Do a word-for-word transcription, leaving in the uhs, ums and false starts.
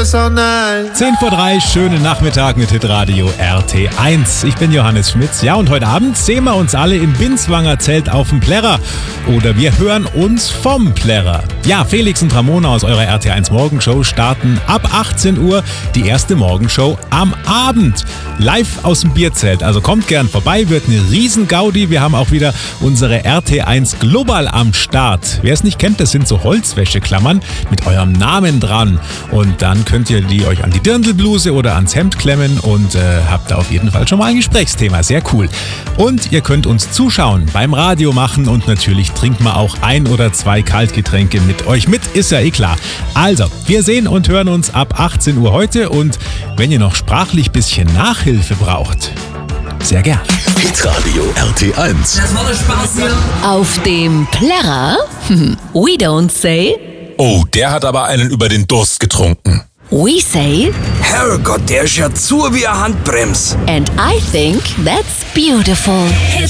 feel so nice. zehn vor drei, schönen Nachmittag mit Hitradio R T eins. Ich bin Johannes Schmitz. Ja, und heute Abend sehen wir uns alle im Binswanger Zelt auf dem Plärrer. Oder wir hören uns vom Plärrer. Ja, Felix und Ramona aus eurer R T eins Morgenshow starten ab achtzehn Uhr die erste Morgenshow am Abend. Live aus dem Bierzelt. Also kommt gern vorbei, wird eine riesen Gaudi. Wir haben auch wieder unsere R T eins Global am Start. Wer es nicht kennt, das sind so Holzwäscheklammern mit eurem Namen dran. Und dann könnt ihr die euch an die Dirndlbluse oder ans Hemd klemmen und äh, habt da auf jeden Fall schon mal ein Gesprächsthema. Sehr cool. Und ihr könnt uns zuschauen, beim Radio machen und natürlich trinkt man auch ein oder zwei Kaltgetränke mit euch mit, ist ja eh klar. Also, wir sehen und hören uns ab achtzehn Uhr heute und wenn ihr noch sprachlich ein bisschen Nachhilfe braucht, sehr gern. Hitradio R T eins. Das war der Spaß hier. Auf dem Plärrer? We don't say. Oh, der hat aber einen über den Durst getrunken. We say. Herrgott, der ist ja zu wie eine Handbrems. And I think that's beautiful.